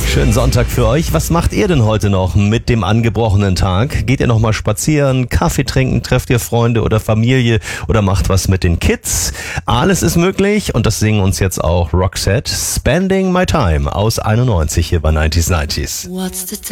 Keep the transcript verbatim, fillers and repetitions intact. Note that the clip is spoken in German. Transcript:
Schönen Sonntag für euch. Was macht ihr denn heute noch mit dem angebrochenen Tag? Geht ihr noch mal spazieren, Kaffee trinken, trefft ihr Freunde oder Familie oder macht was mit den Kids? Alles ist möglich und das singen uns jetzt auch Roxette. Spending My Time aus einundneunzig hier bei neunzig neunzig. What's the